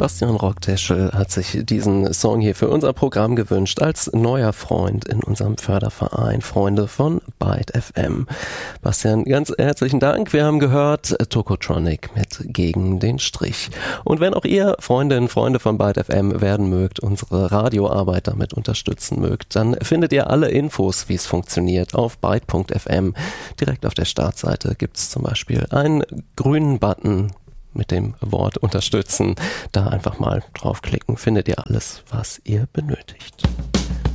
Bastian Rockteschel hat sich diesen Song hier für unser Programm gewünscht, als neuer Freund in unserem Förderverein Freunde von Byte FM. Bastian, ganz herzlichen Dank. Wir haben gehört Tokotronic mit Gegen den Strich. Und wenn auch ihr Freundinnen und Freunde von Byte FM werden mögt, unsere Radioarbeit damit unterstützen mögt, dann findet ihr alle Infos, wie es funktioniert, auf byte.fm. Direkt auf der Startseite gibt es zum Beispiel einen grünen Button mit dem Wort unterstützen. Da einfach mal draufklicken, findet ihr alles, was ihr benötigt.